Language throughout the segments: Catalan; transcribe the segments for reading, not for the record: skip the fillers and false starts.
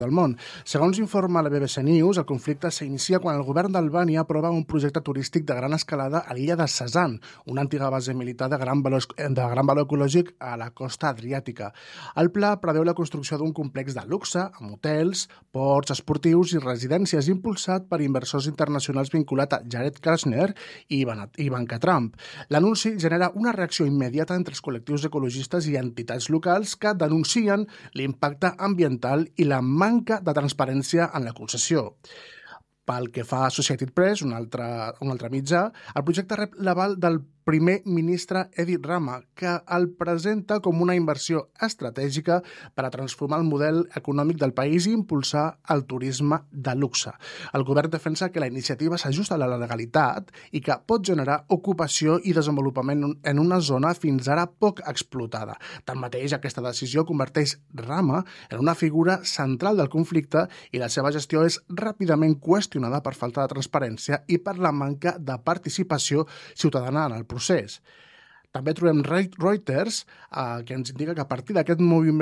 del món. Segons informa la BBC News, el conflicte s'inicia quan el govern d'Albània aprova un projecte turístic de gran escalada a l'illa de Sazan, una antiga base militar de gran valor ecològic a la costa adriàtica. El pla preveu la construcció d'un complex de luxe, amb hotels, ports esportius i residències, impulsat per inversors internacionals vinculat a Jared Kushner i Ivanka Trump. L'anunci genera una reacció immediata entre els col·lectius ecologistes i entitats locals que denuncien l'impacte ambiental i la manca de transparència en la concessió. Pel que fa a Associated Press, un altre mitjà, el projecte rep l'aval del primer ministre Edi Rama, que el presenta com una inversió estratègica per a transformar el model econòmic del país i impulsar el turisme de luxe. El govern defensa que la iniciativa s'ajusta a la legalitat i que pot generar ocupació i desenvolupament en una zona fins ara poc explotada. Tanmateix, aquesta decisió converteix Rama en una figura central del conflicte i la seva gestió és ràpidament qüestionada per falta de transparència i per la manca de participació ciutadana en el procés. També trobem Reuters, que ens indica que a partir d'aquest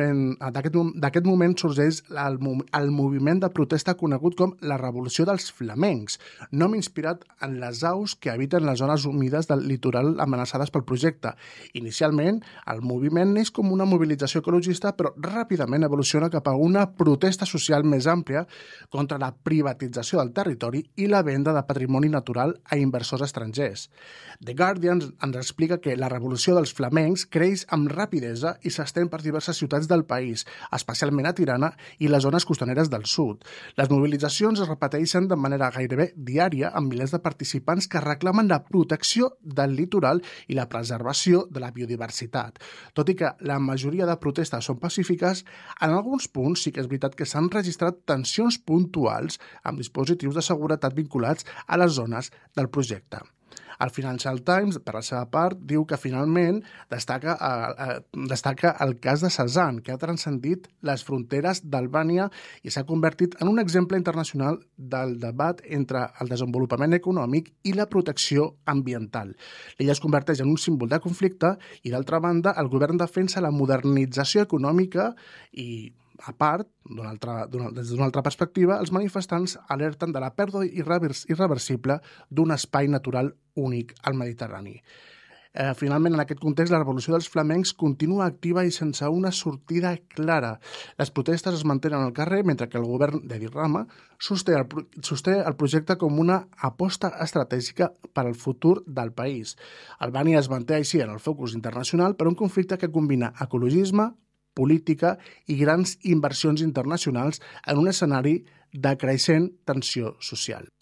moment sorgeix el moviment de protesta conegut com la Revolució dels Flamencs, nom inspirat en les aus que habiten les zones humides del litoral amenaçades pel projecte. Inicialment, el moviment neix com una mobilització ecologista, però ràpidament evoluciona cap a una protesta social més àmplia contra la privatització del territori i la venda de patrimoni natural a inversors estrangers. The Guardian ens explica que la revolució dels flamencs creix amb rapidesa i s'estén per diverses ciutats del país, especialment a Tirana i les zones costaneres del sud. Les mobilitzacions es repeteixen de manera gairebé diària amb milers de participants que reclamen la protecció del litoral i la preservació de la biodiversitat. Tot i que la majoria de protestes són pacífiques, en alguns punts sí que és veritat que s'han registrat tensions puntuals amb dispositius de seguretat vinculats a les zones del projecte. El Financial Times, per la seva part, diu que finalment destaca el cas de Sazan, que ha transcendit les fronteres d'Albània i s'ha convertit en un exemple internacional del debat entre el desenvolupament econòmic i la protecció ambiental. L'illa es converteix en un símbol de conflicte i, d'altra banda, el govern defensa la modernització econòmica i, a part, des d'una altra perspectiva, els manifestants alerten de la pèrdua irreversible d'un espai natural únic al Mediterrani. Finalment, en aquest context, la revolució dels flamencs continua activa i sense una sortida clara. Les protestes es mantenen al carrer, mentre que el govern d'Edi Rama sosté el projecte com una aposta estratègica per al futur del país. Albània es manté així en el focus internacional per un conflicte que combina ecologisme, política i grans inversions internacionals en un escenari de creixent tensió social.